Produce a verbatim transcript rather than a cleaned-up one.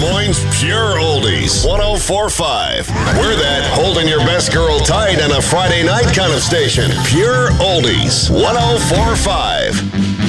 Moines Pure Oldies, one oh four point five. We're that holding your best girl tight on a Friday night kind of station. Pure Oldies, one oh four point five.